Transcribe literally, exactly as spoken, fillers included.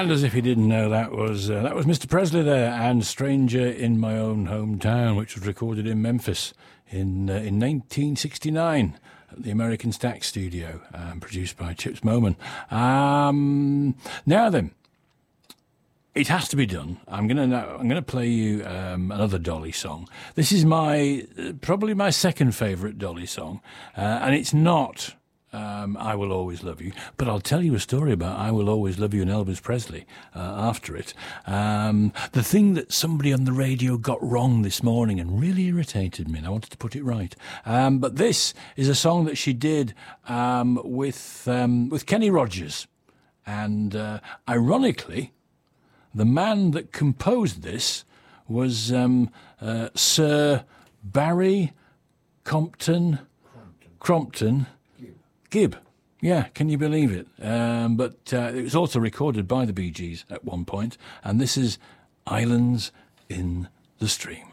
And as if you didn't know, that was uh, that was Mister Presley there, and Stranger in My Own Hometown, which was recorded in Memphis in uh, in nineteen sixty-nine at the American Stax Studio, um, produced by Chips Moman. Um, now then, it has to be done. I'm gonna now, I'm gonna play you um, another Dolly song. This is my uh, probably my second favourite Dolly song, uh, and it's not Um, I Will Always Love You, but I'll tell you a story about I Will Always Love You and Elvis Presley uh, after it. Um, the thing that somebody on the radio got wrong this morning and really irritated me, and I wanted to put it right. Um, but this is a song that she did um, with um, with Kenny Rogers, and uh, ironically, the man that composed this was um, uh, Sir Barry Compton Crompton. Crompton Gibb. Yeah, can you believe it? Um, but uh, it was also recorded by the Bee Gees at one point, and this is Islands in the Stream.